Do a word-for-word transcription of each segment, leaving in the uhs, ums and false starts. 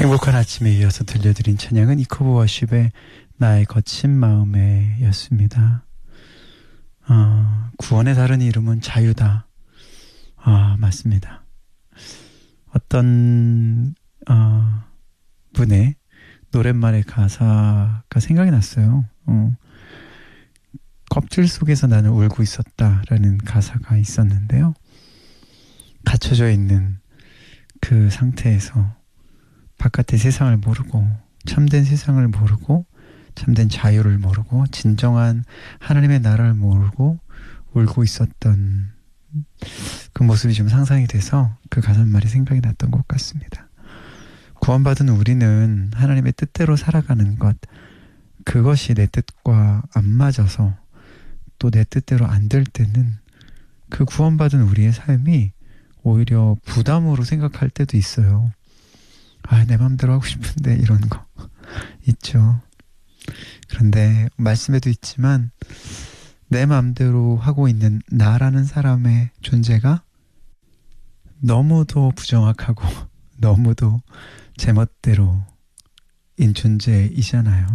행복한 아침에 이어서 들려드린 찬양은 이코브 워십의 나의 거친 마음에 였습니다. 어, 구원의 다른 이름은 자유다. 아, 맞습니다. 어떤 어, 분의 노랫말의 가사가 생각이 났어요. 어, 껍질 속에서 나는 울고 있었다라는 가사가 있었는데요. 갇혀져 있는 그 상태에서 바깥의 세상을 모르고 참된 세상을 모르고 참된 자유를 모르고 진정한 하나님의 나라를 모르고 울고 있었던 그 모습이 좀 상상이 돼서 그 가사말이 생각이 났던 것 같습니다. 구원받은 우리는 하나님의 뜻대로 살아가는 것, 그것이 내 뜻과 안 맞아서 또 내 뜻대로 안 될 때는 그 구원받은 우리의 삶이 오히려 부담으로 생각할 때도 있어요. 아, 내 맘대로 하고 싶은데 이런 거 있죠. 그런데 말씀에도 있지만 내 맘대로 하고 있는 나라는 사람의 존재가 너무도 부정확하고 너무도 제멋대로인 존재이잖아요.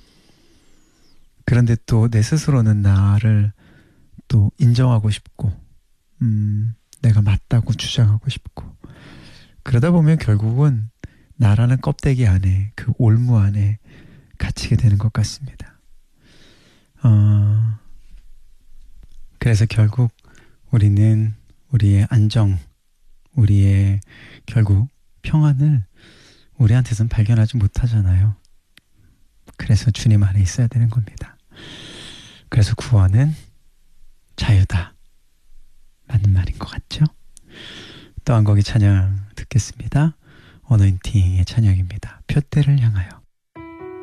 그런데 또 내 스스로는 나를 또 인정하고 싶고 음, 내가 맞다고 주장하고 싶고 그러다 보면 결국은 나라는 껍데기 안에 그 올무 안에 갇히게 되는 것 같습니다. 어, 그래서 결국 우리는 우리의 안정, 우리의 결국 평안을 우리한테선 발견하지 못하잖아요. 그래서 주님 안에 있어야 되는 겁니다. 그래서 구원은 자유다 라는 말인 것 같죠? 또 한 곡의 찬양 듣겠습니다. 어노인팅의 찬양입니다. 표대를 향하여.